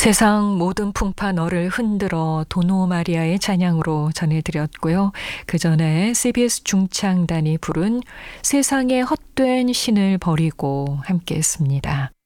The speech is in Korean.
세상 모든 풍파 너를 흔들어 도노 마리아의 찬양으로 전해드렸고요. 그 전에 CBS 중창단이 부른 세상의 헛된 신을 버리고 함께했습니다.